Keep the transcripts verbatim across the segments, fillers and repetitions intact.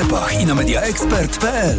sklepach i na media ekspert kropka p l.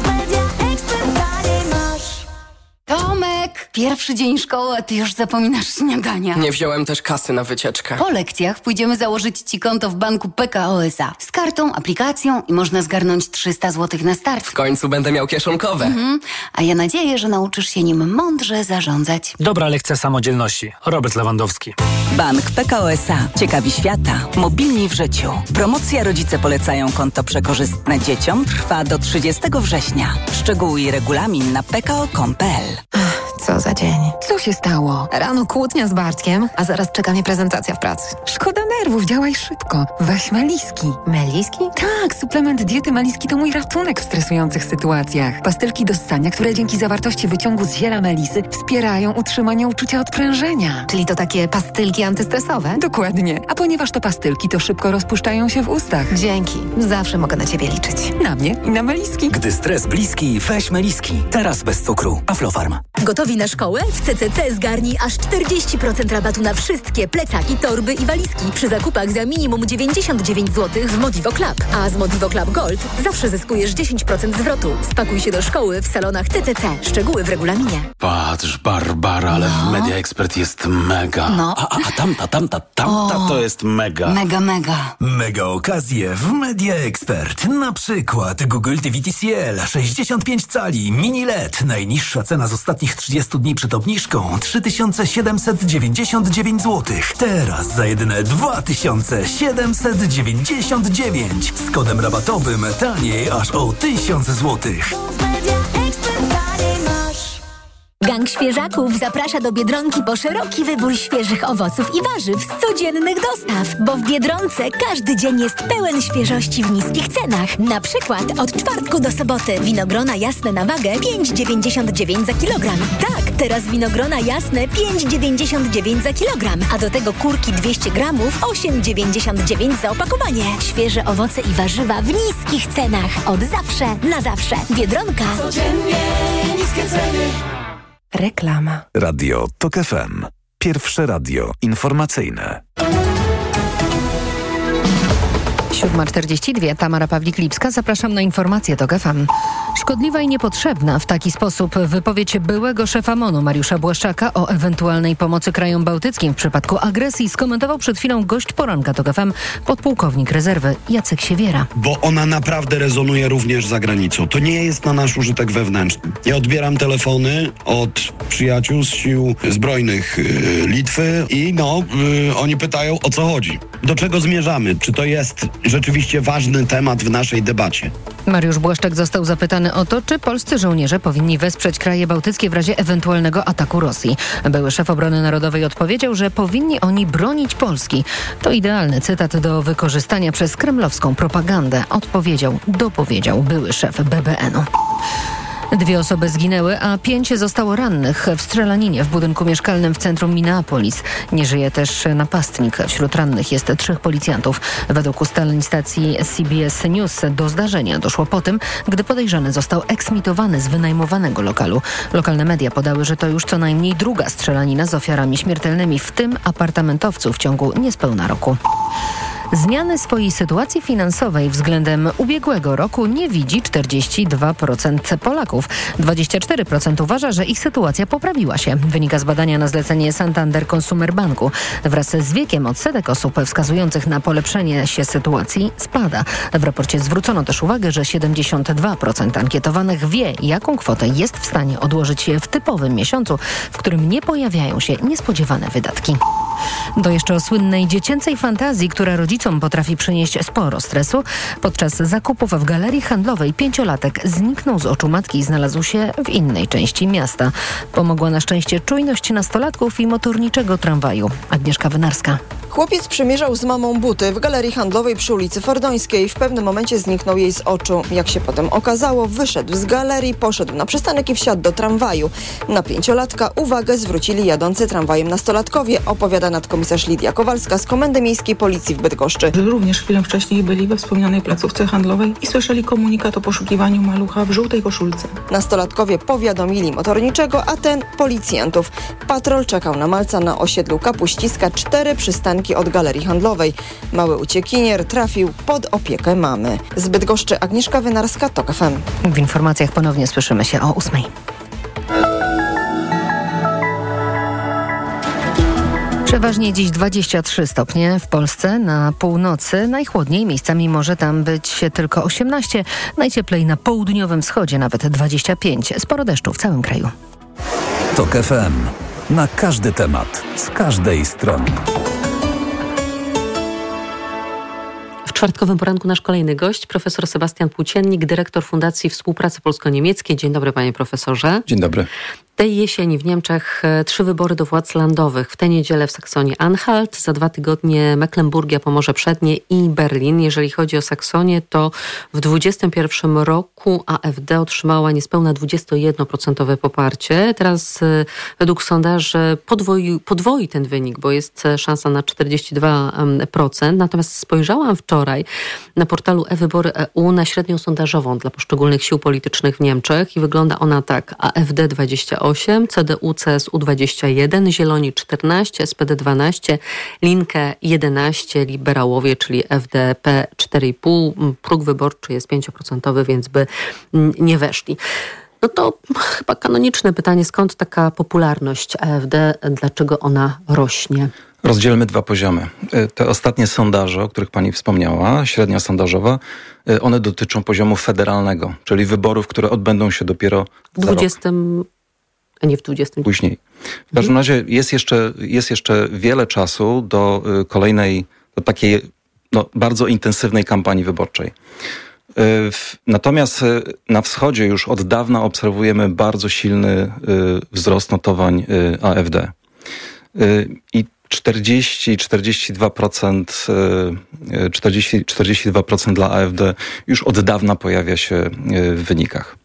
Tomek, pierwszy dzień szkoły, a ty już zapominasz śniadania. Nie wziąłem też kasy na wycieczkę. Po lekcjach pójdziemy założyć ci konto w banku P K O S A. Z kartą, aplikacją i można zgarnąć trzysta złotych na start. W końcu będę miał kieszonkowe. Mhm. A ja nadzieję, że nauczysz się nim mądrze zarządzać. Dobra lekcja samodzielności. Robert Lewandowski. Bank P K O S A. Ciekawi świata. Mobilni w życiu. Promocja Rodzice polecają konto przekorzystne dzieciom trwa do trzydziestego września. Szczegóły i regulamin na p k o kropka com kropka p l. Co za dzień. Co się stało? Rano kłótnia z Bartkiem, a zaraz czeka mnie prezentacja w pracy. Szkoda nerwów, działaj szybko. Weź Meliski. Meliski? Tak, suplement diety Meliski to mój ratunek w stresujących sytuacjach. Pastylki do ssania, które dzięki zawartości wyciągu z ziela melisy wspierają utrzymanie uczucia odprężenia. Czyli to takie pastylki antystresowe? Dokładnie. A ponieważ to pastylki, to szybko rozpuszczają się w ustach. Dzięki. Zawsze mogę na ciebie liczyć. Na mnie i na Meliski. Gdy stres bliski, weź Meliski. Teraz bez cukru. Aflofarm. Gotowi na szkołę? W C C C zgarnij aż czterdzieści procent rabatu na wszystkie plecaki, torby i walizki przy zakupach za minimum dziewięćdziesiąt dziewięć złotych w Modivo Club. A z Modivo Club Gold zawsze zyskujesz dziesięć procent zwrotu. Spakuj się do szkoły w salonach C C C. Szczegóły w regulaminie. Patrz, Barbara, ale no. w Media Expert jest mega. No. A, a, a tamta, tamta, tamta o, to jest mega. Mega, mega. Mega okazje w Media Expert. Na przykład Google T V T C L sześćdziesiąt pięć cali, mini L E D. Najniższa cena z ostatnich trzydziestu dni przed obniżką trzy tysiące siedemset dziewięćdziesiąt dziewięć złotych. Teraz za jedyne dwa tysiące siedemset dziewięćdziesiąt dziewięć. Z kodem rabatowym taniej aż o tysiąc złotych. Gang Świeżaków zaprasza do Biedronki po szeroki wybór świeżych owoców i warzyw z codziennych dostaw, bo w Biedronce każdy dzień jest pełen świeżości w niskich cenach. Na przykład od czwartku do soboty winogrona jasne na wagę pięć dziewięćdziesiąt dziewięć za kilogram. Tak, teraz winogrona jasne pięć dziewięćdziesiąt dziewięć za kilogram, a do tego kurki dwieście gramów osiem dziewięćdziesiąt dziewięć za opakowanie. Świeże owoce i warzywa w niskich cenach. Od zawsze na zawsze. Biedronka. Codziennie niskie ceny. Reklama. Radio Tok F M. Pierwsze radio informacyjne. siódma czterdzieści dwa, Tamara Pawlik-Lipska. Zapraszam na informacje Tok F M. Szkodliwa i niepotrzebna. W taki sposób wypowiedź byłego szefa MON-u Mariusza Błaszczaka o ewentualnej pomocy krajom bałtyckim w przypadku agresji skomentował przed chwilą gość poranka Tok F M, podpułkownik rezerwy Jacek Siewiera. Bo ona naprawdę rezonuje również za granicą. To nie jest na nasz użytek wewnętrzny. Ja odbieram telefony od przyjaciół z sił zbrojnych yy, Litwy i no, yy, oni pytają, o co chodzi. Do czego zmierzamy? Czy to jest rzeczywiście ważny temat w naszej debacie? Mariusz Błaszczak został zapytany o to, czy polscy żołnierze powinni wesprzeć kraje bałtyckie w razie ewentualnego ataku Rosji. Były szef obrony narodowej odpowiedział, że powinni oni bronić Polski. To idealny cytat do wykorzystania przez kremlowską propagandę. Odpowiedział, dopowiedział były szef B B N u. Dwie osoby zginęły, a pięć zostało rannych w strzelaninie w budynku mieszkalnym w centrum Minneapolis. Nie żyje też napastnik. Wśród rannych jest trzech policjantów. Według ustaleń stacji C B S News do zdarzenia doszło po tym, gdy podejrzany został eksmitowany z wynajmowanego lokalu. Lokalne media podały, że to już co najmniej druga strzelanina z ofiarami śmiertelnymi, w tym apartamentowcu w ciągu niespełna roku. Zmiany swojej sytuacji finansowej względem ubiegłego roku nie widzi czterdzieści dwa procent Polaków. dwadzieścia cztery procent uważa, że ich sytuacja poprawiła się. Wynika z badania na zlecenie Santander Consumer Banku. Wraz z wiekiem odsetek osób wskazujących na polepszenie się sytuacji spada. W raporcie zwrócono też uwagę, że siedemdziesiąt dwa procent ankietowanych wie, jaką kwotę jest w stanie odłożyć w typowym miesiącu, w którym nie pojawiają się niespodziewane wydatki. Do jeszcze o słynnej dziecięcej fantazji, która rodzicom potrafi przynieść sporo stresu. Podczas zakupów w galerii handlowej pięciolatek zniknął z oczu matki i znalazł się w innej części miasta. Pomogła na szczęście czujność nastolatków i motorniczego tramwaju. Agnieszka Wynarska. Chłopiec przymierzał z mamą buty w galerii handlowej przy ulicy Fordońskiej. W pewnym momencie zniknął jej z oczu. Jak się potem okazało, wyszedł z galerii, poszedł na przystanek i wsiadł do tramwaju. Na pięciolatka uwagę zwrócili jadący tramwajem nastolatkowie, opowiada opowiada nadkomisarz Lidia Kowalska z Komendy Miejskiej Policji w Bydgoszczy. Również chwilę wcześniej byli we wspomnianej placówce handlowej i słyszeli komunikat o poszukiwaniu malucha w żółtej koszulce. Nastolatkowie powiadomili motorniczego, a ten policjantów. Patrol czekał na malca na osiedlu Kapuściska, cztery przystanki od galerii handlowej. Mały uciekinier trafił pod opiekę mamy. Z Bydgoszczy Agnieszka Wynarska, TOK F M. W informacjach ponownie słyszymy się o ósmej. Przeważnie dziś dwadzieścia trzy stopnie w Polsce, na północy najchłodniej, miejscami może tam być tylko osiemnaście, najcieplej na południowym wschodzie nawet dwadzieścia pięć, sporo deszczu w całym kraju. TOK F M. Na każdy temat, z każdej strony. W czwartkowym poranku nasz kolejny gość, profesor Sebastian Płóciennik, dyrektor Fundacji Współpracy Polsko-Niemieckiej. Dzień dobry, panie profesorze. Dzień dobry. Tej jesieni w Niemczech trzy wybory do władz landowych. W tę niedzielę w Saksonii-Anhalt, za dwa tygodnie Mecklenburgia, Pomorze Przednie i Berlin. Jeżeli chodzi o Saksonię, to w dwudziestym pierwszym roku A F D otrzymała niespełna dwadzieścia jeden procent poparcie. Teraz według sondaży podwoi, podwoi ten wynik, bo jest szansa na czterdzieści dwa procent. Natomiast spojrzałam wczoraj na portalu e-wybory kropka e u na średnią sondażową dla poszczególnych sił politycznych w Niemczech i wygląda ona tak. A F D dwadzieścia osiem, C D U C S U dwadzieścia jeden, Zieloni czternaście, S P D dwanaście, Linke jedenaście, liberałowie, czyli F D P cztery i pół. Próg wyborczy jest pięć procent, więc by nie weszli. No to chyba kanoniczne pytanie, skąd taka popularność A F D, dlaczego ona rośnie? Rozdzielmy dwa poziomy. Te ostatnie sondaże, o których pani wspomniała, średnia sondażowa, one dotyczą poziomu federalnego, czyli wyborów, które odbędą się dopiero w dwudziestym, a nie w dwudziestym. Później. W każdym razie jest jeszcze, jest jeszcze wiele czasu do kolejnej, do takiej no, bardzo intensywnej kampanii wyborczej. Natomiast na wschodzie już od dawna obserwujemy bardzo silny wzrost notowań A F D. I czterdzieści do czterdziestu dwóch procent, czterdzieści do czterdziestu dwóch procent dla A F D już od dawna pojawia się w wynikach.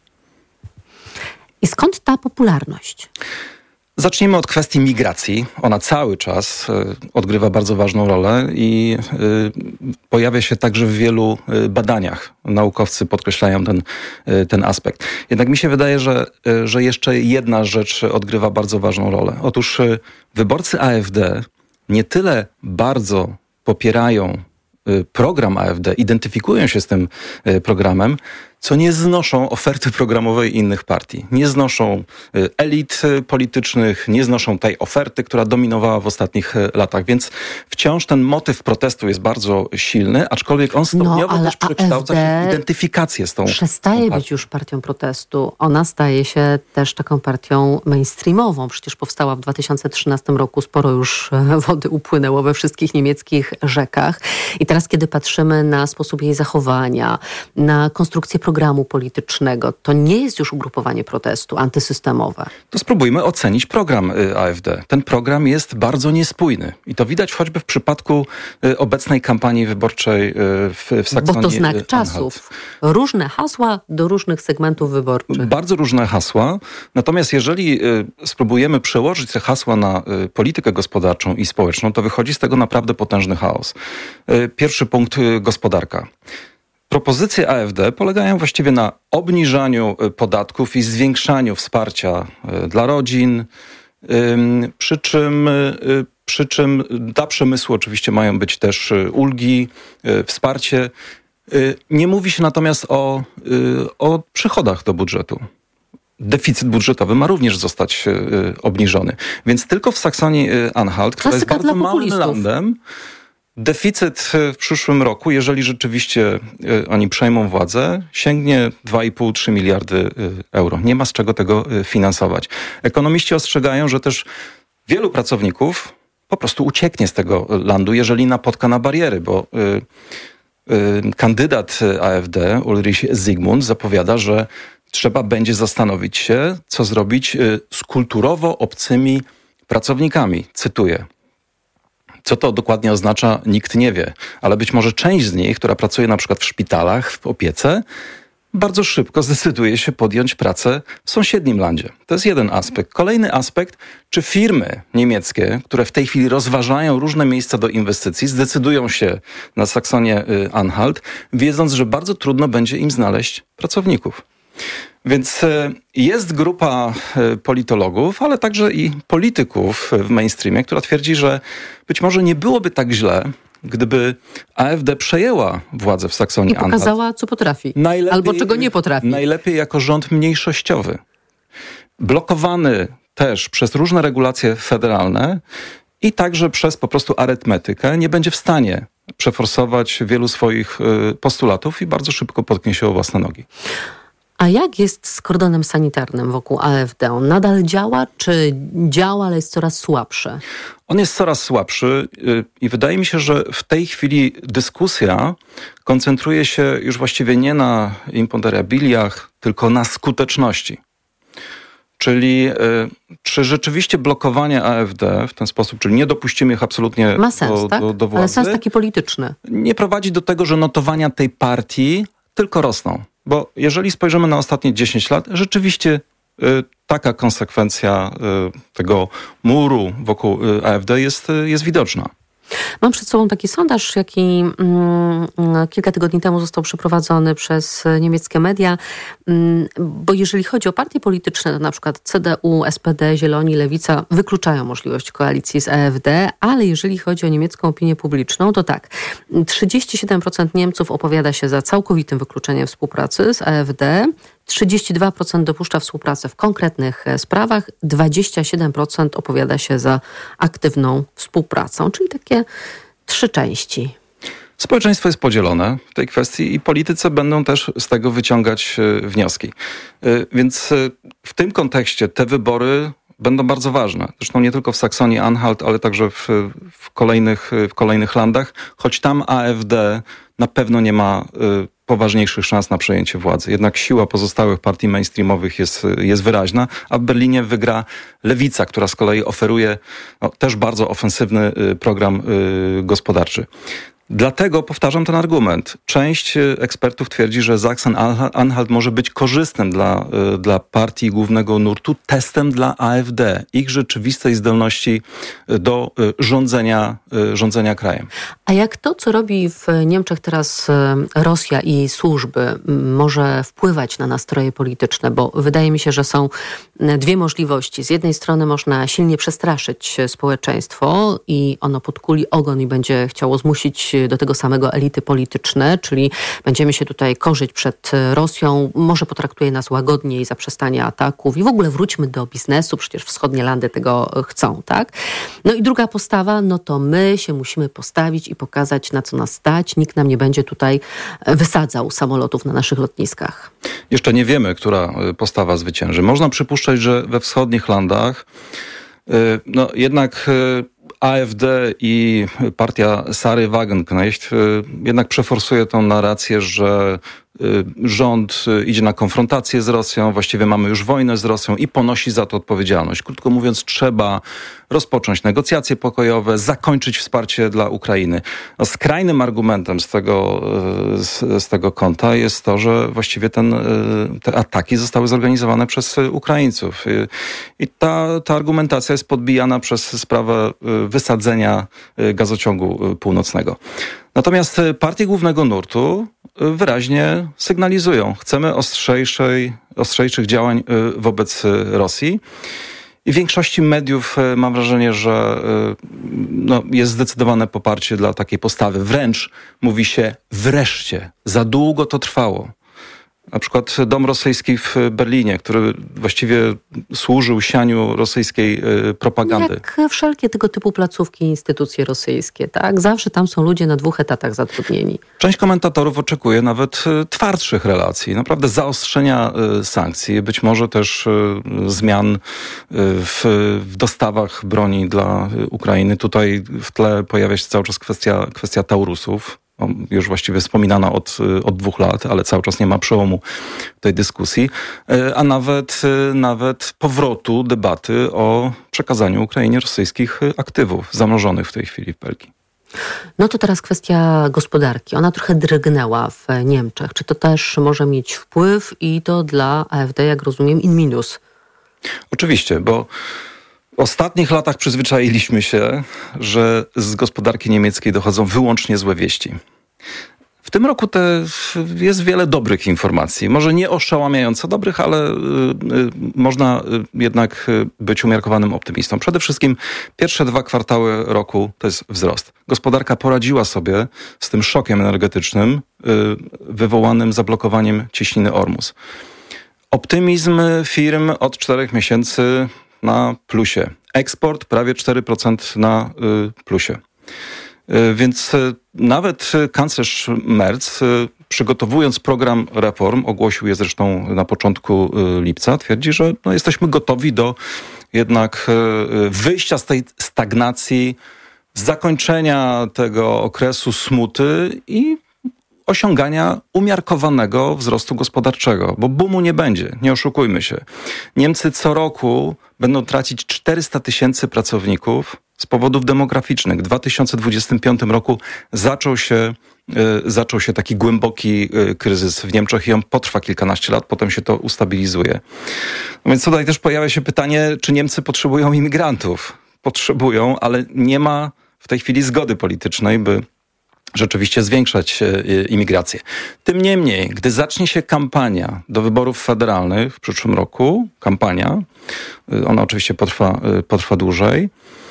I skąd ta popularność? Zacznijmy od kwestii migracji. Ona cały czas odgrywa bardzo ważną rolę i pojawia się także w wielu badaniach. Naukowcy podkreślają ten, ten aspekt. Jednak mi się wydaje, że, że jeszcze jedna rzecz odgrywa bardzo ważną rolę. Otóż wyborcy A F D nie tyle bardzo popierają program A F D, identyfikują się z tym programem, co nie znoszą oferty programowej innych partii. Nie znoszą elit politycznych, nie znoszą tej oferty, która dominowała w ostatnich latach. Więc wciąż ten motyw protestu jest bardzo silny, aczkolwiek on stopniowo no, też przekształca się w identyfikację z tą przestaje tą być już partią protestu. Ona staje się też taką partią mainstreamową. Przecież powstała w dwa tysiące trzynastym roku. Sporo już wody upłynęło we wszystkich niemieckich rzekach. I teraz, kiedy patrzymy na sposób jej zachowania, na konstrukcję programu politycznego, to nie jest już ugrupowanie protestu antysystemowe. To spróbujmy ocenić program A F D. Ten program jest bardzo niespójny. I to widać choćby w przypadku obecnej kampanii wyborczej w, w Saksonii. Bo to znak czasów. Różne hasła do różnych segmentów wyborczych. Bardzo różne hasła. Natomiast jeżeli spróbujemy przełożyć te hasła na politykę gospodarczą i społeczną, to wychodzi z tego naprawdę potężny chaos. Pierwszy punkt, gospodarka. Propozycje A F D polegają właściwie na obniżaniu podatków i zwiększaniu wsparcia dla rodzin, przy czym, przy czym dla przemysłu oczywiście mają być też ulgi, wsparcie. Nie mówi się natomiast o, o przychodach do budżetu. Deficyt budżetowy ma również zostać obniżony. Więc tylko w Saksonii-Anhalt, która jest bardzo małym landem, deficyt w przyszłym roku, jeżeli rzeczywiście oni przejmą władzę, sięgnie dwa i pół do trzech miliardy euro. Nie ma z czego tego finansować. Ekonomiści ostrzegają, że też wielu pracowników po prostu ucieknie z tego landu, jeżeli napotka na bariery, bo y, y, kandydat A F D, Ulrich Zygmunt, zapowiada, że trzeba będzie zastanowić się, co zrobić z kulturowo obcymi pracownikami. Cytuję. Co to dokładnie oznacza, nikt nie wie, ale być może część z nich, która pracuje na przykład w szpitalach, w opiece, bardzo szybko zdecyduje się podjąć pracę w sąsiednim landzie. To jest jeden aspekt. Kolejny aspekt, czy firmy niemieckie, które w tej chwili rozważają różne miejsca do inwestycji, zdecydują się na Saksonię-Anhalt, wiedząc, że bardzo trudno będzie im znaleźć pracowników. Więc jest grupa politologów, ale także i polityków w mainstreamie, która twierdzi, że być może nie byłoby tak źle, gdyby AfD przejęła władzę w Saksonii-Anhalt. I pokazała, co potrafi. Najlepiej, albo czego nie potrafi. Najlepiej jako rząd mniejszościowy. Blokowany też przez różne regulacje federalne i także przez po prostu arytmetykę nie będzie w stanie przeforsować wielu swoich postulatów i bardzo szybko potknie się o własne nogi. A jak jest z kordonem sanitarnym wokół AfD? On nadal działa, czy działa, ale jest coraz słabszy? On jest coraz słabszy i wydaje mi się, że w tej chwili dyskusja koncentruje się już właściwie nie na imponderabiliach, tylko na skuteczności. Czyli czy rzeczywiście blokowanie AfD w ten sposób, czyli nie dopuścimy ich absolutnie Ma sens, do, tak? do, do władzy, ale sens taki polityczny. Nie prowadzi do tego, że notowania tej partii tylko rosną. Bo jeżeli spojrzymy na ostatnie dziesięć lat, rzeczywiście y, taka konsekwencja y, tego muru wokół y, AfD jest, y, jest widoczna. Mam przed sobą taki sondaż, jaki mm, kilka tygodni temu został przeprowadzony przez niemieckie media, mm, bo jeżeli chodzi o partie polityczne, to na przykład C D U, S P D, Zieloni, Lewica wykluczają możliwość koalicji z AfD, ale jeżeli chodzi o niemiecką opinię publiczną, to tak, trzydzieści siedem procent Niemców opowiada się za całkowitym wykluczeniem współpracy z AfD, trzydzieści dwa procent dopuszcza współpracę w konkretnych sprawach, dwadzieścia siedem procent opowiada się za aktywną współpracą, czyli takie trzy części. Społeczeństwo jest podzielone w tej kwestii i politycy będą też z tego wyciągać wnioski. Więc w tym kontekście te wybory będą bardzo ważne. Zresztą nie tylko w Saksonii-Anhalt, ale także w, w, kolejnych, w kolejnych landach, choć tam AfD na pewno nie ma y, poważniejszych szans na przejęcie władzy. Jednak siła pozostałych partii mainstreamowych jest, jest wyraźna, a w Berlinie wygra Lewica, która z kolei oferuje no, też bardzo ofensywny y, program y, gospodarczy. Dlatego powtarzam ten argument. Część ekspertów twierdzi, że Sachsen-Anhalt może być korzystnym dla, dla partii głównego nurtu, testem dla AfD, ich rzeczywistej zdolności do rządzenia, rządzenia krajem. A jak to, co robi w Niemczech teraz Rosja i jej służby, może wpływać na nastroje polityczne? Bo wydaje mi się, że są dwie możliwości. Z jednej strony można silnie przestraszyć społeczeństwo i ono podkuli ogon i będzie chciało zmusić do tego samego elity polityczne, czyli będziemy się tutaj korzyć przed Rosją, może potraktuje nas łagodniej, zaprzestanie ataków i w ogóle wróćmy do biznesu, przecież wschodnie landy tego chcą, tak? No i druga postawa, no to my się musimy postawić i pokazać, na co nas stać. Nikt nam nie będzie tutaj wysadzał samolotów na naszych lotniskach. Jeszcze nie wiemy, która postawa zwycięży. Można przypuszczać, że we wschodnich landach no jednak AfD i partia Sary Wagenknecht jednak przeforsuje tą narrację, że rząd idzie na konfrontację z Rosją, właściwie mamy już wojnę z Rosją i ponosi za to odpowiedzialność. Krótko mówiąc, trzeba rozpocząć negocjacje pokojowe, zakończyć wsparcie dla Ukrainy. No, skrajnym argumentem z tego, z, z tego kąta jest to, że właściwie ten, te ataki zostały zorganizowane przez Ukraińców. I ta, ta argumentacja jest podbijana przez sprawę wysadzenia gazociągu północnego. Natomiast partie głównego nurtu wyraźnie sygnalizują, chcemy ostrzejszej, ostrzejszych działań wobec Rosji. I w większości mediów mam wrażenie, że no, jest zdecydowane poparcie dla takiej postawy. Wręcz mówi się wreszcie, za długo to trwało. Na przykład Dom Rosyjski w Berlinie, który właściwie służył sianiu rosyjskiej propagandy. Jak wszelkie tego typu placówki i instytucje rosyjskie, tak? Zawsze tam są ludzie na dwóch etatach zatrudnieni. Część komentatorów oczekuje nawet twardszych relacji, naprawdę zaostrzenia sankcji, być może też zmian w, w dostawach broni dla Ukrainy. Tutaj w tle pojawia się cały czas kwestia, kwestia Taurusów. Już właściwie wspominana od, od dwóch lat, ale cały czas nie ma przełomu tej dyskusji, a nawet, nawet powrotu debaty o przekazaniu Ukrainie rosyjskich aktywów zamrożonych w tej chwili w Belgii. No to teraz kwestia gospodarki. Ona trochę drgnęła w Niemczech. Czy to też może mieć wpływ i to dla AfD, jak rozumiem, in minus? Oczywiście, bo w ostatnich latach przyzwyczailiśmy się, że z gospodarki niemieckiej dochodzą wyłącznie złe wieści. W tym roku te jest wiele dobrych informacji. Może nie oszałamiająco dobrych, ale y, y, można jednak być umiarkowanym optymistą. Przede wszystkim pierwsze dwa kwartały roku to jest wzrost. Gospodarka poradziła sobie z tym szokiem energetycznym y, wywołanym zablokowaniem cieśniny Ormus. Optymizm firm od czterech miesięcy na plusie. Eksport prawie cztery procent na y, plusie. Więc nawet kanclerz Merz, przygotowując program reform, ogłosił je zresztą na początku lipca, twierdzi, że no, jesteśmy gotowi do jednak wyjścia z tej stagnacji, zakończenia tego okresu smuty i osiągania umiarkowanego wzrostu gospodarczego, bo boomu nie będzie, nie oszukujmy się. Niemcy co roku będą tracić czterysta tysięcy pracowników z powodów demograficznych. W dwa tysiące dwudziestym piątym roku zaczął się, y, zaczął się taki głęboki y, kryzys w Niemczech i on potrwa kilkanaście lat, potem się to ustabilizuje. No więc tutaj też pojawia się pytanie, czy Niemcy potrzebują imigrantów? Potrzebują, ale nie ma w tej chwili zgody politycznej, by rzeczywiście zwiększać imigrację. Tym niemniej, gdy zacznie się kampania do wyborów federalnych w przyszłym roku, kampania, ona oczywiście potrwa, potrwa dłużej,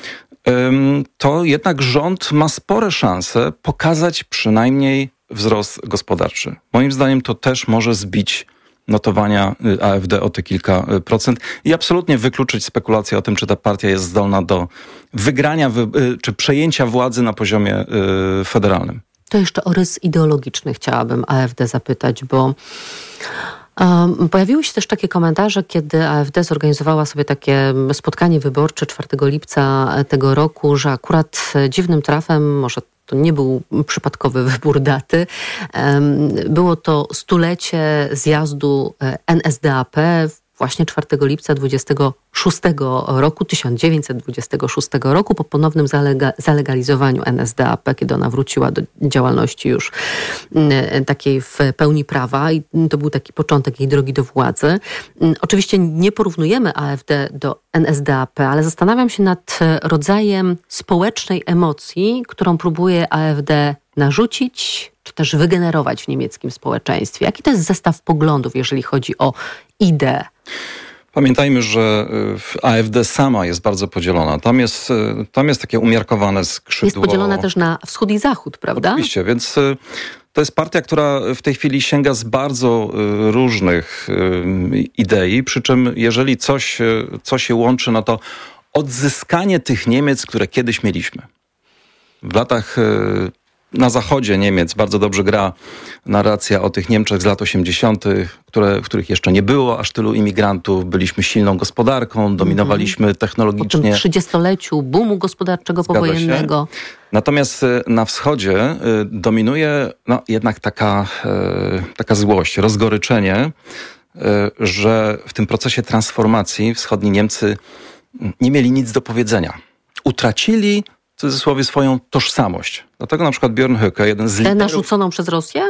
to jednak rząd ma spore szanse pokazać przynajmniej wzrost gospodarczy. Moim zdaniem to też może zbić notowania AfD o te kilka procent i absolutnie wykluczyć spekulację o tym, czy ta partia jest zdolna do wygrania czy przejęcia władzy na poziomie federalnym. To jeszcze o rys ideologiczny chciałabym AfD zapytać, bo Um, pojawiły się też takie komentarze, kiedy AfD zorganizowała sobie takie spotkanie wyborcze czwartego lipca tego roku, że akurat dziwnym trafem, może to nie był przypadkowy wybór daty, um, było to stulecie zjazdu N S D A P właśnie czwartego lipca dwudziestego szóstego roku, tysiąc dziewięćset dwudziestego szóstego roku, po ponownym zalega- zalegalizowaniu N S D A P, kiedy ona wróciła do działalności już y, takiej w pełni prawa i to był taki początek jej drogi do władzy. Y, oczywiście nie porównujemy AfD do N S D A P, ale zastanawiam się nad rodzajem społecznej emocji, którą próbuje AfD narzucić, czy też wygenerować w niemieckim społeczeństwie. Jaki to jest zestaw poglądów, jeżeli chodzi o ideę? Pamiętajmy, że AfD sama jest bardzo podzielona. Tam jest, tam jest takie umiarkowane skrzydło. Jest podzielona też na wschód i zachód, prawda? Oczywiście, więc to jest partia, która w tej chwili sięga z bardzo różnych idei, przy czym jeżeli coś, co się łączy, no to odzyskanie tych Niemiec, które kiedyś mieliśmy. W latach na zachodzie Niemiec bardzo dobrze gra narracja o tych Niemczech z lat osiemdziesiątych, które, w których jeszcze nie było aż tylu imigrantów. Byliśmy silną gospodarką, dominowaliśmy mm. technologicznie. Po tym trzydziestoleciu boomu gospodarczego powojennego. Natomiast na wschodzie dominuje no, jednak taka, taka złość, rozgoryczenie, że w tym procesie transformacji wschodni Niemcy nie mieli nic do powiedzenia. Utracili w cudzysłowie swoją tożsamość. Dlatego na przykład Björn Höcke, jeden z liderów... narzuconą przez Rosję?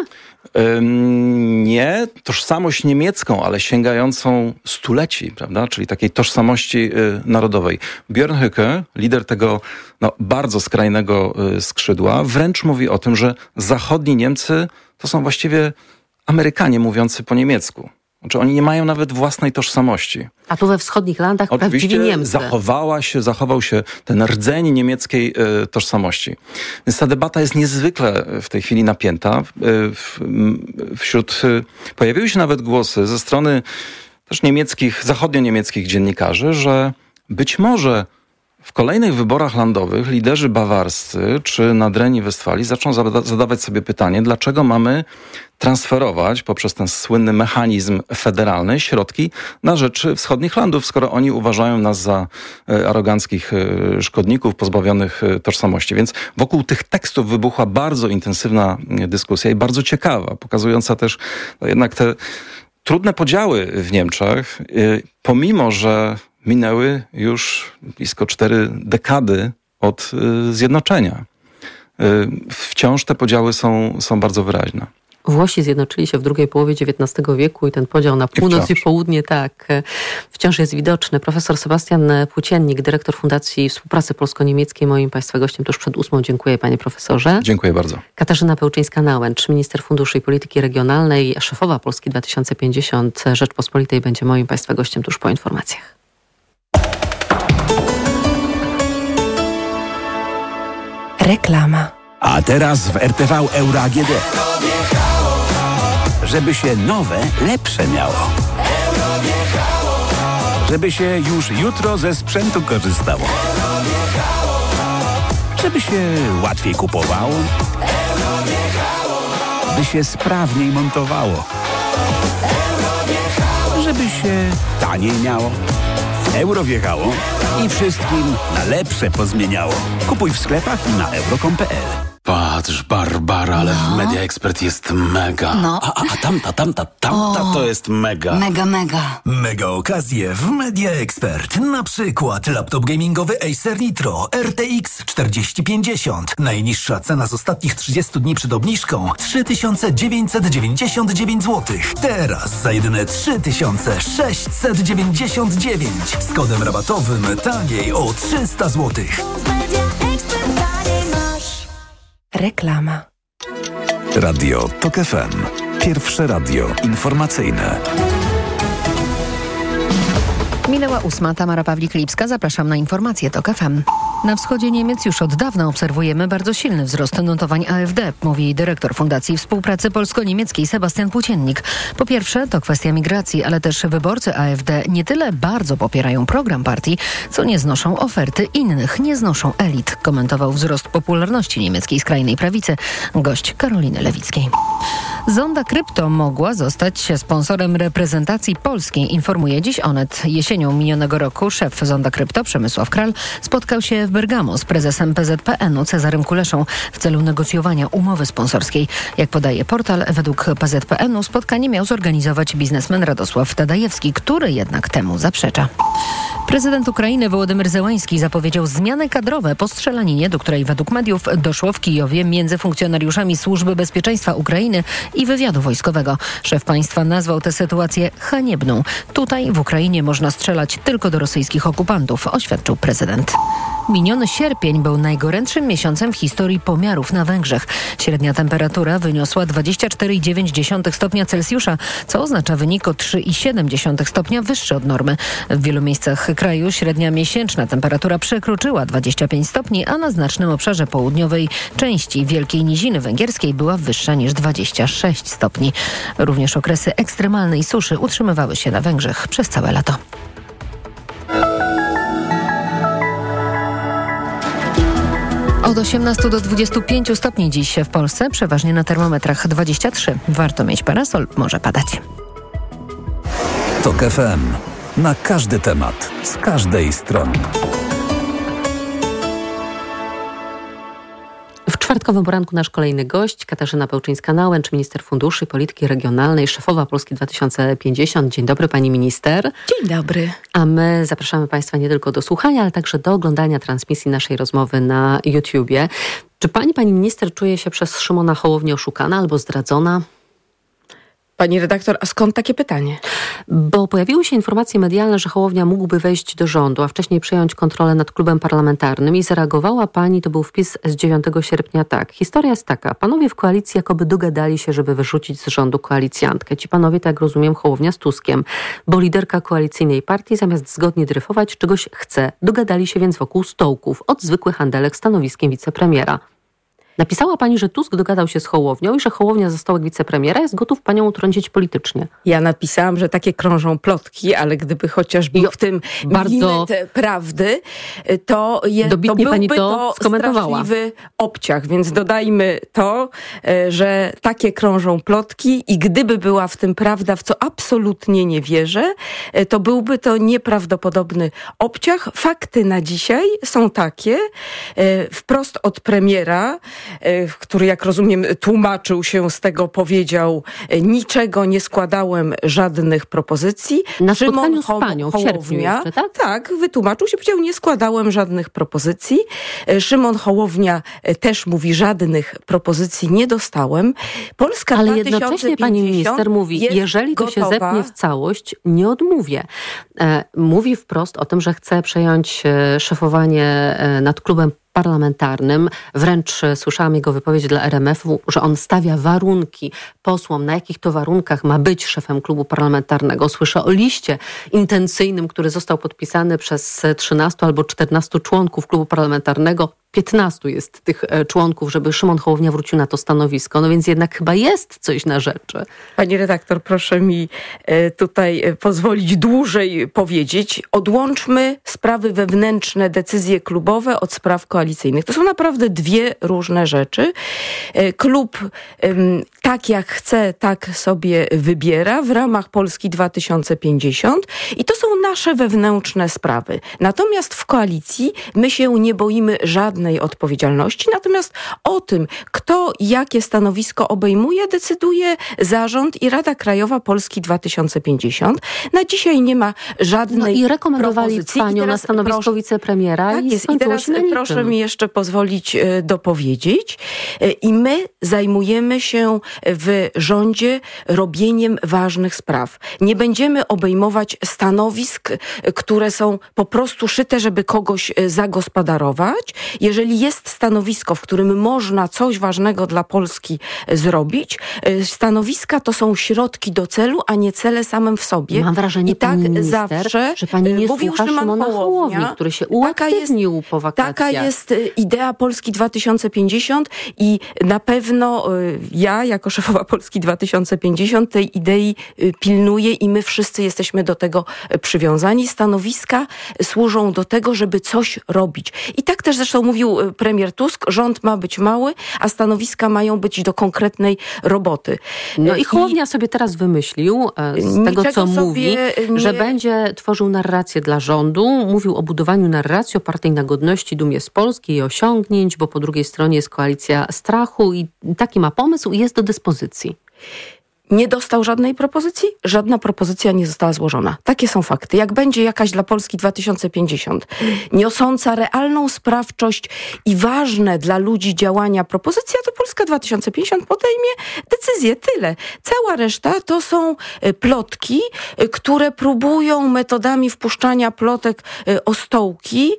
Ym, nie, tożsamość niemiecką, ale sięgającą stuleci, prawda? Czyli takiej tożsamości y, narodowej. Björn Höcke, lider tego no, bardzo skrajnego y, skrzydła, wręcz mówi o tym, że zachodni Niemcy to są właściwie Amerykanie mówiący po niemiecku. Znaczy oni nie mają nawet własnej tożsamości. A tu we wschodnich landach oczywiście prawdziwi Niemcy. Zachowała się, zachował się ten rdzeń niemieckiej y, tożsamości. Więc ta debata jest niezwykle w tej chwili napięta. Y, w, wśród, y, pojawiły się nawet głosy ze strony też niemieckich, zachodnio-niemieckich dziennikarzy, że być może w kolejnych wyborach landowych liderzy bawarscy czy Nadrenii Westfalii zaczną zada- zadawać sobie pytanie, dlaczego mamy transferować poprzez ten słynny mechanizm federalny środki na rzecz wschodnich landów, skoro oni uważają nas za e, aroganckich e, szkodników pozbawionych e, tożsamości. Więc wokół tych tekstów wybuchła bardzo intensywna e, dyskusja i bardzo ciekawa, pokazująca też no, jednak te trudne podziały w Niemczech, e, pomimo że minęły już blisko cztery dekady od y, zjednoczenia. wciąż te podziały są, są bardzo wyraźne. Włosi zjednoczyli się w drugiej połowie dziewiętnastego wieku i ten podział na północ i, i południe tak wciąż jest widoczny. Profesor Sebastian Płóciennik, dyrektor Fundacji Współpracy Polsko-Niemieckiej, moim Państwa gościem tuż przed ósmą. Dziękuję, panie profesorze. Dziękuję bardzo. Katarzyna Pełczyńska-Nałęcz, minister funduszy i polityki regionalnej, szefowa Polski dwa tysiące pięćdziesiąt Rzeczpospolitej, będzie moim Państwa gościem tuż po informacjach. Reklama. A teraz w R T V Euro A G D. Żeby się nowe, lepsze miało. Żeby się już jutro ze sprzętu korzystało. Żeby się łatwiej kupowało. By się sprawniej montowało. Żeby się taniej miało. Euro wjechało i wszystkim na lepsze pozmieniało. Kupuj w sklepach i na euro kropka com kropka p l. Patrz, Barbara, ale no. w Media Expert jest mega. No. A, a, a tamta, tamta, tamta o, to jest mega. Mega, mega. Mega okazje w Media Expert. Na przykład laptop gamingowy Acer Nitro R T X czterdzieści pięćdziesiąt. Najniższa cena z ostatnich trzydziestu dni przed obniżką trzy tysiące dziewięćset dziewięćdziesiąt dziewięć złotych. Teraz za jedyne trzy tysiące sześćset dziewięćdziesiąt dziewięć. Z kodem rabatowym taniej o trzysta złotych. Reklama. Radio Tok F M. Pierwsze radio informacyjne. Minęła ósma. Tamara Pawlik-Lipska. Zapraszam na informacje Tok F M. Na wschodzie Niemiec już od dawna obserwujemy bardzo silny wzrost notowań A F D, mówi dyrektor Fundacji Współpracy Polsko-Niemieckiej Sebastian Płóciennik. Po pierwsze, to kwestia migracji, ale też wyborcy A F D nie tyle bardzo popierają program partii, co nie znoszą oferty innych, nie znoszą elit, komentował wzrost popularności niemieckiej skrajnej prawicy gość Karoliny Lewickiej. Zonda Krypto mogła zostać sponsorem reprezentacji polskiej, informuje dziś Onet. Jesienią minionego roku szef Zonda Krypto Przemysław Kral spotkał się w Bergamo z prezesem P Z P N-u Cezarym Kuleszą w celu negocjowania umowy sponsorskiej. Jak podaje portal, według P Z P N-u spotkanie miał zorganizować biznesmen Radosław Tadajewski, który jednak temu zaprzecza. Prezydent Ukrainy Wołodymyr Zełański zapowiedział zmiany kadrowe po strzelaninie, do której według mediów doszło w Kijowie między funkcjonariuszami Służby Bezpieczeństwa Ukrainy i wywiadu wojskowego. Szef państwa nazwał tę sytuację haniebną. Tutaj w Ukrainie można strzelać tylko do rosyjskich okupantów, oświadczył prezydent. Miniony sierpień był najgorętszym miesiącem w historii pomiarów na Węgrzech. Średnia temperatura wyniosła dwadzieścia cztery przecinek dziewięć stopnia Celsjusza, co oznacza wynik o trzy przecinek siedem stopnia wyższy od normy. W wielu miejscach kraju średnia miesięczna temperatura przekroczyła dwadzieścia pięć stopni, a na znacznym obszarze południowej części Wielkiej Niziny Węgierskiej była wyższa niż dwadzieścia sześć stopni. Również okresy ekstremalnej suszy utrzymywały się na Węgrzech przez całe lato. Od osiemnastu do dwudziestu pięciu stopni dziś w Polsce, przeważnie na termometrach dwadzieścia trzy. Warto mieć parasol, może padać. Tok F M. Na każdy temat, z każdej strony. W czwartkowym poranku nasz kolejny gość, Katarzyna Pełczyńska-Nałęcz, minister funduszy i polityki regionalnej, szefowa Polski dwa tysiące pięćdziesiąt. Dzień dobry, pani minister. Dzień dobry. A my zapraszamy państwa nie tylko do słuchania, ale także do oglądania transmisji naszej rozmowy na YouTubie. Czy pani, pani minister, czuje się przez Szymona Hołownię oszukana albo zdradzona? Pani redaktor, a skąd takie pytanie? Bo pojawiły się informacje medialne, że Hołownia mógłby wejść do rządu, a wcześniej przejąć kontrolę nad klubem parlamentarnym i zareagowała pani, to był wpis z dziewiątego sierpnia, tak. Historia jest taka, panowie w koalicji jakoby dogadali się, żeby wyrzucić z rządu koalicjantkę. Ci panowie, tak jak rozumiem, Hołownia z Tuskiem, bo liderka koalicyjnej partii zamiast zgodnie dryfować czegoś chce. Dogadali się więc wokół stołków, od zwykłych handelek stanowiskiem wicepremiera. Napisała pani, że Tusk dogadał się z Hołownią i że Hołownia za stołek wicepremiera jest gotów panią utrącić politycznie. Ja napisałam, że takie krążą plotki, ale gdyby chociaż był w tym bardzo prawdy, to, je, to byłby pani to, to straszliwy obciach. Więc dodajmy to, że takie krążą plotki i gdyby była w tym prawda, w co absolutnie nie wierzę, to byłby to nieprawdopodobny obciach. Fakty na dzisiaj są takie, wprost od premiera, który, jak rozumiem, tłumaczył się z tego, powiedział: niczego nie składałem, żadnych propozycji. Na Szymon spotkaniu z panią w sierpniu jeszcze, tak? Tak, wytłumaczył się, powiedział: nie składałem żadnych propozycji. Szymon Hołownia też mówi: żadnych propozycji nie dostałem. Polska Ale dwa tysiące pięćdziesiąt jednocześnie pani minister mówi, jeżeli to gotowa. się zepnie w całość, nie odmówię. E, mówi wprost o tym, że chce przejąć e, szefowanie e, nad klubem parlamentarnym. Wręcz słyszałam jego wypowiedź dla R M F-u, że on stawia warunki posłom, na jakich to warunkach ma być szefem klubu parlamentarnego. Słyszę o liście intencyjnym, który został podpisany przez trzynastu albo czternastu członków klubu parlamentarnego. piętnastu jest tych członków, żeby Szymon Hołownia wrócił na to stanowisko. No więc jednak chyba jest coś na rzeczy. Pani redaktor, proszę mi tutaj pozwolić dłużej powiedzieć. Odłączmy sprawy wewnętrzne, decyzje klubowe od spraw koalicyjnych. To są naprawdę dwie różne rzeczy. Klub tak jak chce, tak sobie wybiera w ramach Polski dwa tysiące pięćdziesiąt i to są nasze wewnętrzne sprawy. Natomiast w koalicji my się nie boimy żadnej odpowiedzialności, natomiast o tym, kto jakie stanowisko obejmuje, decyduje zarząd i Rada Krajowa Polski dwa tysiące pięćdziesiąt. Na dzisiaj nie ma żadnej no i rekomendowali propozycji. panią na stanowisko proszę, wicepremiera tak i jest. I teraz proszę mi jeszcze pozwolić e, dopowiedzieć. E, I my zajmujemy się w rządzie robieniem ważnych spraw. Nie będziemy obejmować stanowisk, które są po prostu szyte, żeby kogoś zagospodarować. Jeżeli jest stanowisko, w którym można coś ważnego dla Polski zrobić, stanowiska to są środki do celu, a nie cele samym w sobie. Mam wrażenie, I tak pani minister, zawsze że pani nie mówił słucha Szymon Szymona Hołownia, Hołowni, który się uaktywnił jest, po wakacjach. Taka jest idea Polski dwa tysiące pięćdziesiąt i na pewno ja, jako szefowa Polski dwa tysiące pięćdziesiąt, tej idei pilnuję i my wszyscy jesteśmy do tego przywiązani. Stanowiska służą do tego, żeby coś robić. I tak też zresztą mówił premier Tusk, rząd ma być mały, a stanowiska mają być do konkretnej roboty. No i Hołownia I sobie teraz wymyślił, z tego co mówi, nie... że będzie tworzył narrację dla rządu. Mówił o budowaniu narracji opartej na godności, dumie z Polski i osiągnięć, bo po drugiej stronie jest koalicja strachu i taki ma pomysł i jest do dyspozycji. Nie dostał żadnej propozycji? Żadna propozycja nie została złożona. Takie są fakty. Jak będzie jakaś dla Polski dwa tysiące pięćdziesiąt niosąca realną sprawczość i ważne dla ludzi działania propozycja, to Polska dwa tysiące pięćdziesiąt podejmie decyzję. Tyle. Cała reszta to są plotki, które próbują metodami wpuszczania plotek o stołki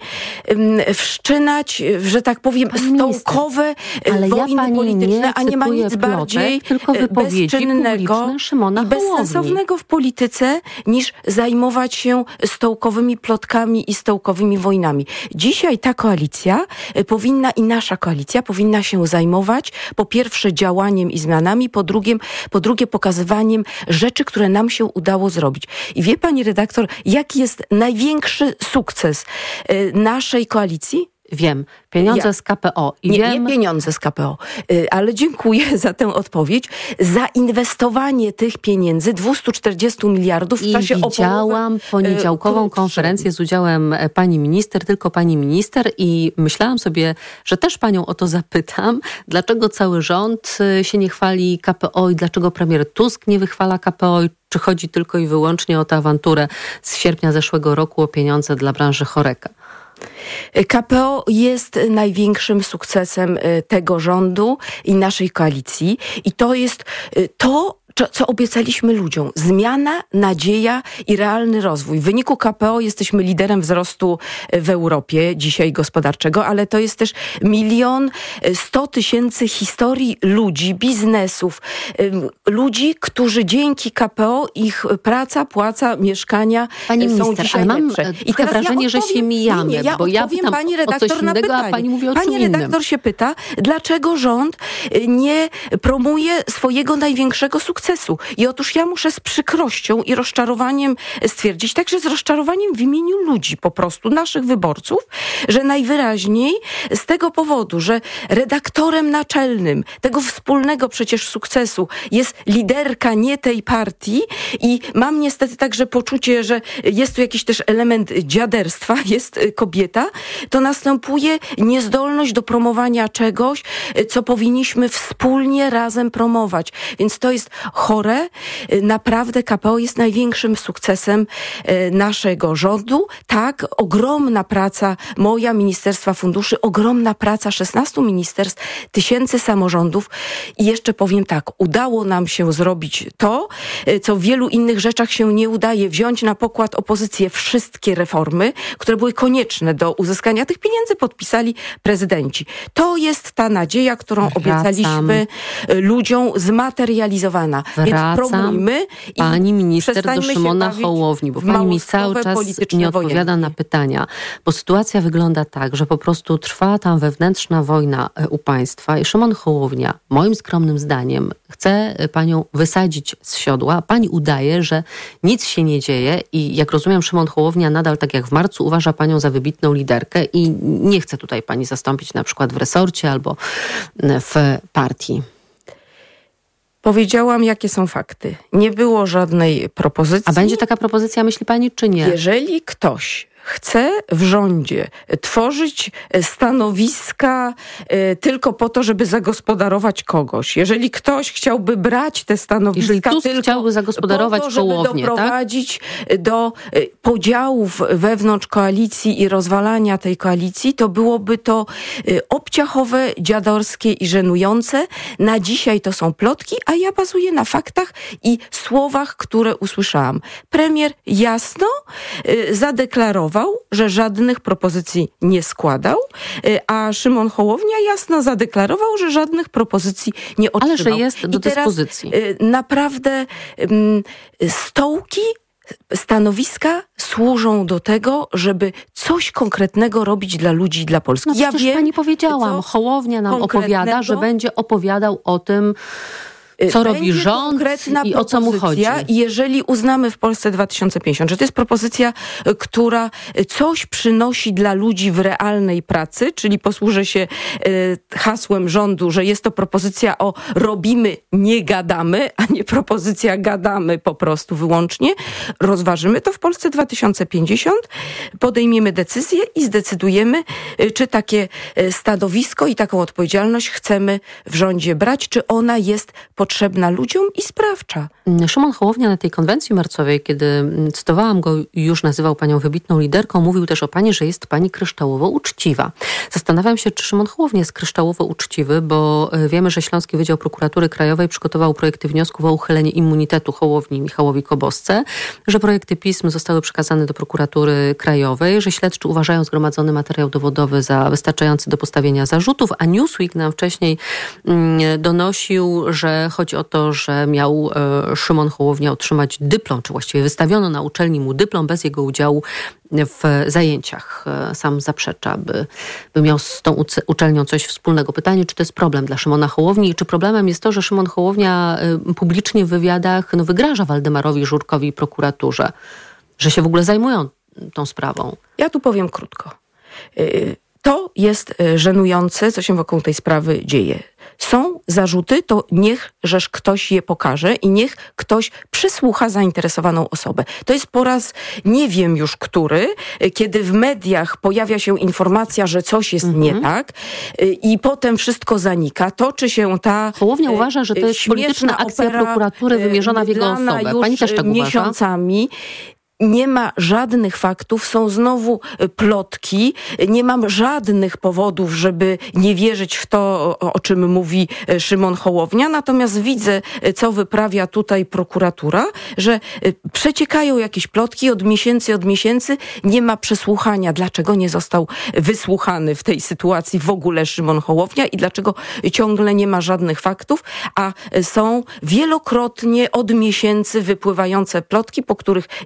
wszczynać, że tak powiem, pani stołkowe minister, wojny ja polityczne, nie a nie ma nic plotek, bardziej tylko bezczynnego Szymona i bezsensownego w polityce, niż zajmować się stołkowymi plotkami i stołkowymi wojnami. Dzisiaj ta koalicja powinna i nasza koalicja powinna się zajmować po pierwsze działaniem i zmianami, po drugie, po drugie pokazywaniem rzeczy, które nam się udało zrobić. I wie pani redaktor, jaki jest największy sukces naszej koalicji? Wiem. Pieniądze ja. z K P O. I nie, wiem... nie pieniądze z K P O, ale dziękuję za tę odpowiedź. Zainwestowanie tych pieniędzy, dwieście czterdzieści miliardów w I czasie widziałam poniedziałkową konferencję z udziałem pani minister, tylko pani minister i myślałam sobie, że też panią o to zapytam, dlaczego cały rząd się nie chwali K P O i dlaczego premier Tusk nie wychwala K P O i czy chodzi tylko i wyłącznie o tę awanturę z sierpnia zeszłego roku o pieniądze dla branży Horeca. K P O jest największym sukcesem tego rządu i naszej koalicji i to jest to, co obiecaliśmy ludziom. Zmiana, nadzieja i realny rozwój. W wyniku K P O jesteśmy liderem wzrostu w Europie dzisiaj gospodarczego, ale to jest też milion sto tysięcy historii ludzi, biznesów, ludzi, którzy dzięki K P O ich praca, płaca, mieszkania pani są minister, dzisiaj ale mam lepsze. I teraz wrażenie, ja że się mijamy, nie, nie, ja bo ja odpowiem pytam pani o redaktor coś na innego, pytanie. a pani mówi o czym Pani innym. redaktor się pyta, dlaczego rząd nie promuje swojego największego sukcesu. sukcesu. I otóż ja muszę z przykrością i rozczarowaniem stwierdzić, także z rozczarowaniem w imieniu ludzi po prostu, naszych wyborców, że najwyraźniej z tego powodu, że redaktorem naczelnym tego wspólnego przecież sukcesu jest liderka nie tej partii i mam niestety także poczucie, że jest tu jakiś też element dziaderstwa, jest kobieta, to następuje niezdolność do promowania czegoś, co powinniśmy wspólnie razem promować. Więc to jest chore. Naprawdę K P O jest największym sukcesem naszego rządu. Tak, ogromna praca moja, Ministerstwa Funduszy, ogromna praca szesnastu ministerstw, tysięcy samorządów i jeszcze powiem tak, udało nam się zrobić to, co w wielu innych rzeczach się nie udaje, wziąć na pokład opozycję wszystkie reformy, które były konieczne do uzyskania tych pieniędzy, podpisali prezydenci. To jest ta nadzieja, którą Wracam. obiecaliśmy ludziom, zmaterializowana. Wracam. Więc promujmy i pani minister do Szymona Hołowni, bo pani mi cały czas nie odpowiada wojenne. na pytania, bo sytuacja wygląda tak, że po prostu trwa tam wewnętrzna wojna u państwa i Szymon Hołownia, moim skromnym zdaniem, chce panią wysadzić z siodła. Pani udaje, że nic się nie dzieje i jak rozumiem, Szymon Hołownia nadal, tak jak w marcu, uważa panią za wybitną liderkę i nie chce tutaj pani zastąpić na przykład w resorcie albo w partii. Powiedziałam, jakie są fakty. Nie było żadnej propozycji. A będzie taka propozycja, myśli pani, czy nie? Jeżeli ktoś chce w rządzie tworzyć stanowiska y, tylko po to, żeby zagospodarować kogoś. Jeżeli ktoś chciałby brać te stanowiska Jeżeli Tusk tylko chciałby zagospodarować po to, żeby Hołownię, doprowadzić tak? do y, podziałów wewnątrz koalicji i rozwalania tej koalicji, to byłoby to y, obciachowe, dziadorskie i żenujące. Na dzisiaj to są plotki, a ja bazuję na faktach i słowach, które usłyszałam. Premier jasno y, zadeklarował, że żadnych propozycji nie składał, a Szymon Hołownia jasno zadeklarował, że żadnych propozycji nie otrzymał. Ale że jest do I teraz dyspozycji. Naprawdę stołki, stanowiska służą do tego, żeby coś konkretnego robić dla ludzi, dla Polski. No ja wiem, pani powiedziałam, Hołownia nam opowiada, że będzie opowiadał o tym, co będzie robi rząd i o co mu chodzi. I jeżeli uznamy w Polsce dwa tysiące pięćdziesiąt, że to jest propozycja, która coś przynosi dla ludzi w realnej pracy, czyli posłużę się hasłem rządu, że jest to propozycja o robimy, nie gadamy, a nie propozycja gadamy po prostu wyłącznie, rozważymy to w Polsce dwa tysiące pięćdziesiąt, podejmiemy decyzję i zdecydujemy, czy takie stanowisko i taką odpowiedzialność chcemy w rządzie brać, czy ona jest potrzebna potrzebna ludziom i sprawcza. Szymon Hołownia na tej konwencji marcowej, kiedy cytowałam go, już nazywał panią wybitną liderką, mówił też o pani, że jest pani kryształowo uczciwa. Zastanawiam się, czy Szymon Hołownia jest kryształowo uczciwy, bo wiemy, że Śląski Wydział Prokuratury Krajowej przygotował projekty wniosków o uchylenie immunitetu Hołowni Michałowi Kobosce, że projekty pism zostały przekazane do Prokuratury Krajowej, że śledczy uważają zgromadzony materiał dowodowy za wystarczający do postawienia zarzutów, a Newsweek nam wcześniej mm, donosił, że chodzi o to, że miał e, Szymon Hołownia otrzymać dyplom, czy właściwie wystawiono na uczelni mu dyplom bez jego udziału w zajęciach. Sam zaprzecza, by, by miał z tą uczelnią coś wspólnego. Pytanie, czy to jest problem dla Szymona Hołowni i czy problemem jest to, że Szymon Hołownia publicznie w wywiadach no, wygraża Waldemarowi Żurkowi i prokuraturze, że się w ogóle zajmują tą sprawą. Ja tu powiem krótko. To jest żenujące, co się wokół tej sprawy dzieje. Są zarzuty, to niech żeż ktoś je pokaże i niech ktoś przesłucha zainteresowaną osobę. To jest po raz nie wiem już który, kiedy w mediach pojawia się informacja, że coś jest mhm. nie tak i potem wszystko zanika. Toczy się ta Hołownia uważa, że to jest polityczna akcja prokuratury wymierzona w jego osobę. Pani też tak uważa? Miesiącami. Nie ma żadnych faktów, są znowu plotki, nie mam żadnych powodów, żeby nie wierzyć w to, o czym mówi Szymon Hołownia, natomiast widzę, co wyprawia tutaj prokuratura, że przeciekają jakieś plotki od miesięcy, od miesięcy, nie ma przesłuchania, dlaczego nie został wysłuchany w tej sytuacji w ogóle Szymon Hołownia i dlaczego ciągle nie ma żadnych faktów, a są wielokrotnie od miesięcy wypływające plotki, po których nic nie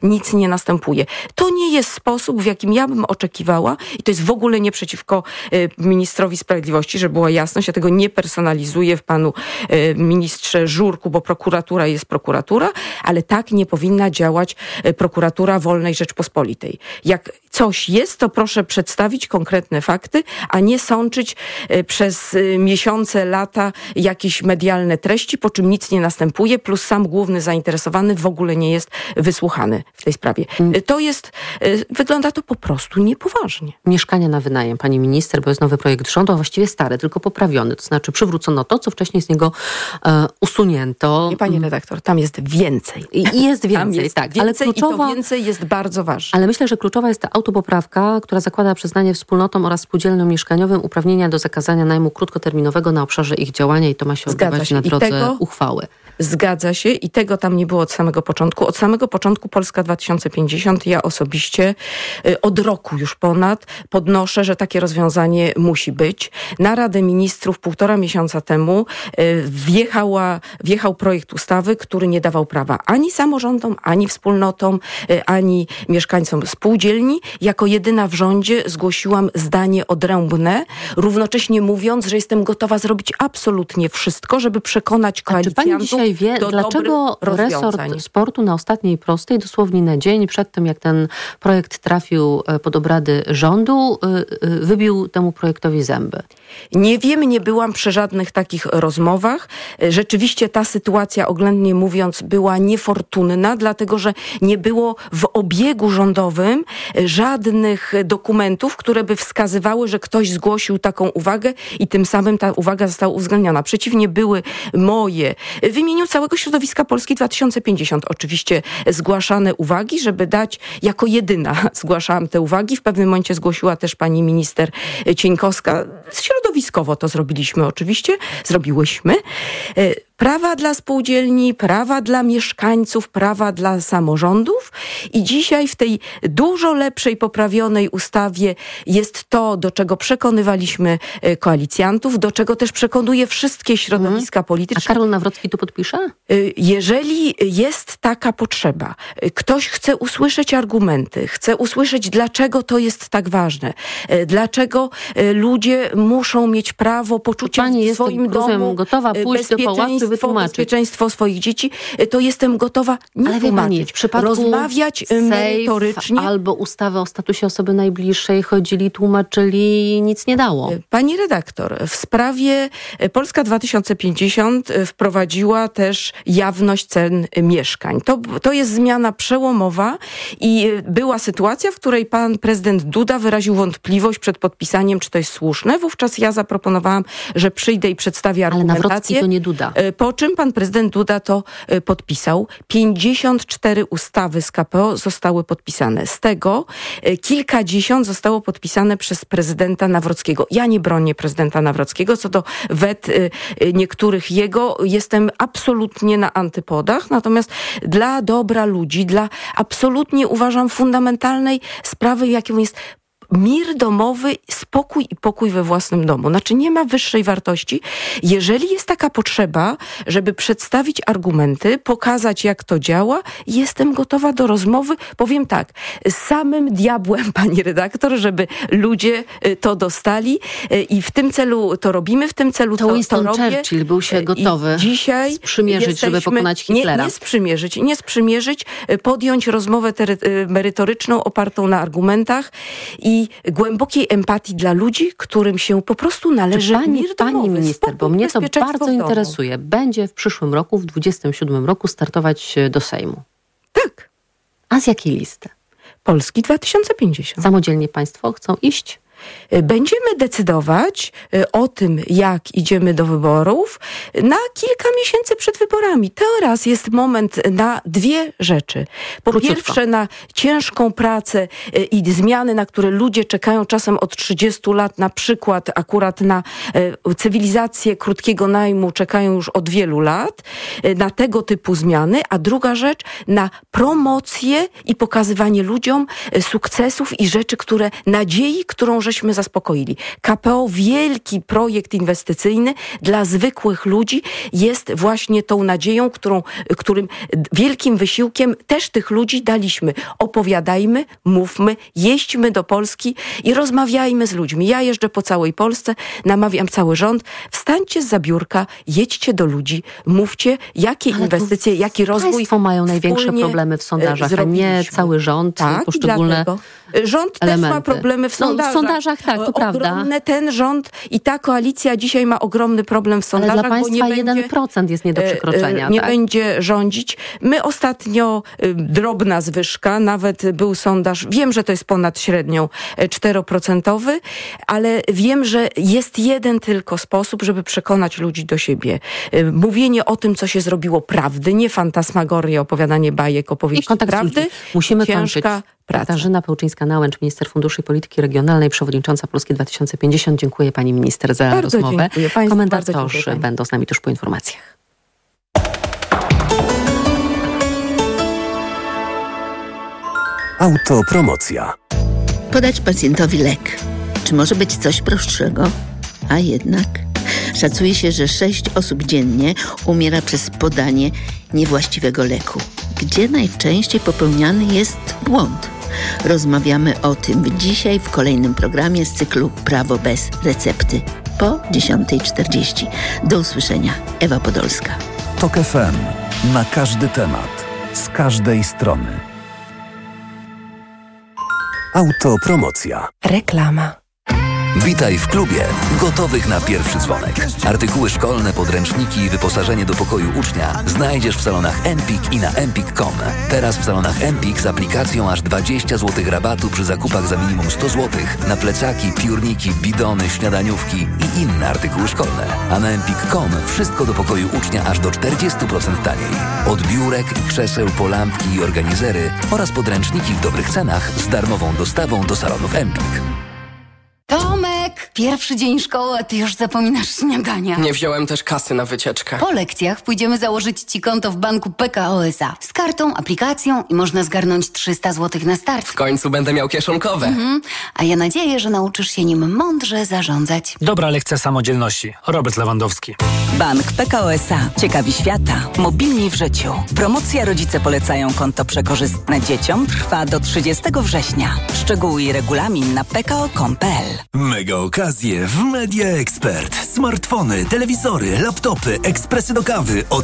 nie następuje. To nie jest sposób, w jakim ja bym oczekiwała i to jest w ogóle nie przeciwko y, ministrowi sprawiedliwości, żeby była jasność. Ja tego nie personalizuję w panu y, ministrze Żurku, bo prokuratura jest prokuratura, ale tak nie powinna działać y, prokuratura wolnej Rzeczpospolitej. Jak coś jest, to proszę przedstawić konkretne fakty, a nie sączyć y, przez y, miesiące, lata jakieś medialne treści, po czym nic nie następuje, plus sam główny zainteresowany w ogóle nie jest wysłuchany w tej sprawie. Y, to jest, y, wygląda to po prostu niepoważnie. Mieszkania na wynajem, pani minister, bo jest nowy projekt rządu, a właściwie stary, tylko poprawiony. To znaczy przywrócono to, co wcześniej z niego e, usunięto. Nie, pani redaktor, tam jest więcej. I, i jest więcej, tam jest tak. Więcej, ale kluczowa, i to więcej jest bardzo ważne. Ale myślę, że kluczowa jest ta autopoprawka, która zakłada przyznanie wspólnotom oraz spółdzielniom mieszkaniowym uprawnienia do zakazania najmu krótkoterminowego na obszarze ich działania i to ma się Zgadza odbywać się. na drodze I tego, uchwały. Zgadza się i tego tam nie było od samego początku. Od samego początku Polska dwa tysiące pięćdziesiąt, ja osobiście y, od roku już ponad podnoszę, że takie rozwiązanie musi być. Na Radę Ministrów półtora miesiąca temu y, wjechała, wjechał projekt ustawy, który nie dawał prawa ani samorządom, ani wspólnotom, y, ani mieszkańcom spółdzielni. Jako jedyna w rządzie zgłosiłam zdanie odrębne, równocześnie mówiąc, że jestem gotowa zrobić absolutnie wszystko, żeby przekonać koalicjantów. A czy pani dzisiaj wie, dlaczego resort sportu na ostatniej prostej, dosłownie na dzień przed tym, jak ten projekt trafił pod obrady rządu, wybił temu projektowi zęby? Nie wiem, nie byłam przy żadnych takich rozmowach. Rzeczywiście ta sytuacja, oględnie mówiąc, była niefortunna, dlatego że nie było w obiegu rządowym żadnych dokumentów, które by wskazywały, że ktoś zgłosił taką uwagę i tym samym ta uwaga została uwzględniona. Przeciwnie, były moje w imieniu całego środowiska Polski dwa tysiące pięćdziesiąt oczywiście zgłaszane uwagi, żeby dać, jako jedyna zgłaszałam te uwagi. W pewnym momencie zgłosiła też pani minister Cieńkowska. Środowiskowo to zrobiliśmy oczywiście, zrobiłyśmy. Prawa dla spółdzielni, prawa dla mieszkańców, prawa dla samorządów i dzisiaj w tej dużo lepszej, poprawionej ustawie jest to, do czego przekonywaliśmy koalicjantów, do czego też przekonuje wszystkie środowiska hmm. polityczne. A Karol Nawrocki to podpisze? Jeżeli jest taka potrzeba, ktoś chce usłyszeć argumenty, chce usłyszeć, dlaczego to jest tak ważne, dlaczego ludzie muszą mieć prawo poczucia Pani w swoim domu, gotowa pójść do pałacu, bezpieczeństwo swoich dzieci, to jestem gotowa nie Ale tłumaczyć, pani, w przypadku rozmawiać merytorycznie. Albo ustawę o statusie osoby najbliższej chodzili, tłumaczyli, nic nie dało. Pani redaktor, w sprawie Polska dwa tysiące pięćdziesiąt wprowadziła też jawność cen mieszkań. To, to jest zmiana przełomowa i była sytuacja, w której pan prezydent Duda wyraził wątpliwość przed podpisaniem, czy to jest słuszne. Wówczas ja zaproponowałam, że przyjdę i przedstawię argumentację. Ale Nawrocki to nie Duda. Po czym pan prezydent Duda to podpisał. pięćdziesiąt cztery ustawy z K P O zostały podpisane. Z tego kilkadziesiąt zostało podpisane przez prezydenta Nawrockiego. Ja nie bronię prezydenta Nawrockiego. Co do wet niektórych jego, jestem absolutnie na antypodach. Natomiast dla dobra ludzi, dla absolutnie uważam fundamentalnej sprawy, jaką jest mir domowy, spokój i pokój we własnym domu. Znaczy nie ma wyższej wartości. Jeżeli jest taka potrzeba, żeby przedstawić argumenty, pokazać jak to działa, jestem gotowa do rozmowy. Powiem tak, z samym diabłem, pani redaktor, żeby ludzie to dostali i w tym celu to robimy, w tym celu to, to Winston to robię. Churchill był się gotowy I dzisiaj sprzymierzyć, jesteśmy, żeby pokonać Hitlera. Nie, nie sprzymierzyć, nie sprzymierzyć, podjąć rozmowę tery- merytoryczną opartą na argumentach i i głębokiej empatii dla ludzi, którym się po prostu należy pani, mir domowy, pani minister, spokój, bo mnie to bezpieczeństwo bardzo interesuje. Będzie w przyszłym roku, w dwudziestym siódmym roku startować do Sejmu. Tak. A z jakiej listy? Polski dwa tysiące pięćdziesiąt. Samodzielnie państwo chcą iść? Będziemy decydować o tym, jak idziemy do wyborów na kilka miesięcy przed wyborami. Teraz jest moment na dwie rzeczy. Po Króciutko. pierwsze na ciężką pracę i zmiany, na które ludzie czekają czasem od trzydziestu lat, na przykład akurat na cywilizację krótkiego najmu czekają już od wielu lat, na tego typu zmiany, a druga rzecz na promocję i pokazywanie ludziom sukcesów i rzeczy, które nadziei, którą żeśmy zaspokoili. K P O, wielki projekt inwestycyjny dla zwykłych ludzi jest właśnie tą nadzieją, którą, którym wielkim wysiłkiem też tych ludzi daliśmy. Opowiadajmy, mówmy, jeźdźmy do Polski i rozmawiajmy z ludźmi. Ja jeżdżę po całej Polsce, namawiam cały rząd, wstańcie z biurka, jedźcie do ludzi, mówcie, jakie Ale inwestycje, jaki rozwój państwo mają największe problemy w sondażach, a nie cały rząd, tak, poszczególne Rząd elementy. też ma problemy w sondażach. No, w sondażach tak, to prawda. Ogromne ten rząd i ta koalicja dzisiaj ma ogromny problem w sondażach. Ale dla państwa bo nie jeden procent jest nie do przekroczenia. Nie tak? będzie rządzić. My ostatnio y, drobna zwyżka, nawet był sondaż, wiem, że to jest ponad średnią czteroprocentowy, ale wiem, że jest jeden tylko sposób, żeby przekonać ludzi do siebie. Y, mówienie o tym, co się zrobiło prawdy, nie fantasmagoria, opowiadanie bajek, opowieści prawdy. Musimy ciężka kończyć. praca. Katarzyna Pełczyńska-Nałęcz, minister funduszy i polityki regionalnej, przewodnicząca Polski dwa tysiące pięćdziesiąt. Dziękuję pani minister za bardzo rozmowę. Dziękuję państwu, Komentatorzy bardzo dziękuję będą z nami tuż po informacjach. Autopromocja. Podać pacjentowi lek. Czy może być coś prostszego? A jednak szacuje się, że sześć osób dziennie umiera przez podanie niewłaściwego leku. Gdzie najczęściej popełniany jest błąd? Rozmawiamy o tym dzisiaj w kolejnym programie z cyklu Prawo bez recepty po dziesiątej czterdzieści. Do usłyszenia. Ewa Podolska. Tok F M. Na każdy temat. Z każdej strony. Autopromocja. Reklama. Witaj w klubie gotowych na pierwszy dzwonek. Artykuły szkolne, podręczniki i wyposażenie do pokoju ucznia znajdziesz w salonach Empik i na empik kropka com. Teraz w salonach Empik z aplikacją aż dwadzieścia złotych rabatu przy zakupach za minimum sto złotych na plecaki, piórniki, bidony, śniadaniówki i inne artykuły szkolne. A na empik kropka com wszystko do pokoju ucznia aż do czterdzieści procent taniej. Od biurek, krzeseł po lampki i organizery oraz podręczniki w dobrych cenach z darmową dostawą do salonów Empik. Tomek, pierwszy dzień szkoły, a ty już zapominasz śniadania. Nie wziąłem też kasy na wycieczkę. Po lekcjach pójdziemy założyć ci konto w banku P K O S A. Z kartą, aplikacją i można zgarnąć trzysta złotych na start. W końcu będę miał kieszonkowe. Mhm. A ja nadzieję, że nauczysz się nim mądrze zarządzać. Dobra lekcja samodzielności. Robert Lewandowski. Bank P K O S A. Ciekawi świata. Mobilni w życiu. Promocja Rodzice polecają konto przekorzystne dzieciom trwa do trzydziestego września. Szczegóły i regulamin na p k o kropka com kropka p l. Mega okazje w Media Expert. Smartfony, telewizory, laptopy, ekspresy do kawy od